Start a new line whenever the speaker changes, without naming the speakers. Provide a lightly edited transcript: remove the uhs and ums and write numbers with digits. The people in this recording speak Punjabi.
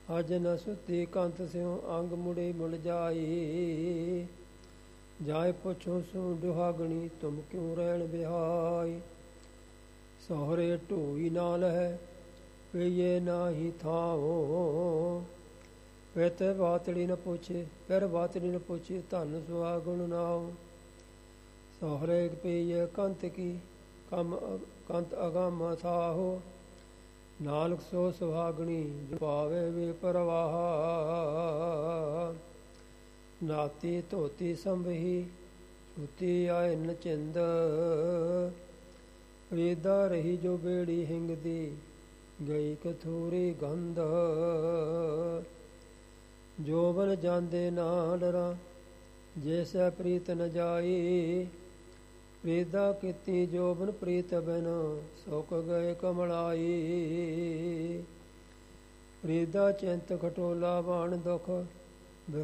ਅਜ ਨ ਸੁਤੀ ਕੰਤ ਸਿਉ ਅੰਗ ਮੁੜੇ ਮੁੜ ਜਾਈ। ਜਾਏ ਪੁੱਛੋ ਸੋ ਦੁਹਾਗਣੀ ਤੁਮ ਕਿਉ ਰਹਿਣ ਬਿਹਾਈ। ਸਹੁਰੇ ਢੋਈ ਨਾਲ ਹੈ ਪਈਏ ਨਾਹੀ ਥਾਓ। ਪਿਤ ਬਾਤੜੀ ਨ ਪੁੱਛੇ ਫਿਰ ਬਾਤੜੀ ਨ ਪੁੱਛੇ ਧਨ ਸੁਹਾਗਣ ਨਾਉ। ਸਹੁਰੇ ਪਈਏ ਕੰਤ ਕੀ ਕੰਤ ਅਗਮ ਥਾਹੋ। ਨਾਨਕ ਸੋ ਸੁਹਾਗਣੀ ਜੋ ਪਾਵੇ ਵੇ ਪਰਵਾਹ। ਨਾਤੀ ਧੋਤੀ ਸੰਭਹੀ ਸੁਤੀ ਆਏ ਨ ਚਿੰਦ। ਰੀਦਾ ਰਹੀ ਜੋ ਬੇੜੀ ਹਿੰਗਦੀ ਗਈ ਕਥੂਰੀ ਗੰਧ। ਜੋਬਨ ਜਾਂਦੇ ਨਾ ਡਰਾਂ ਜੈਸੈ ਪ੍ਰੀਤ ਨ ਜਾਈ। ਪ੍ਰੀਦਾ ਕੀਤੀ ਜੋਬਨ ਪ੍ਰੀਤ ਬਿਨ ਸੁੱਕ ਗਏ ਕਮਲਾਈ। ਪ੍ਰੀਦਾ ਚਿੰਤ ਖਟੋਲਾ ਬਾਣ ਦੁਖ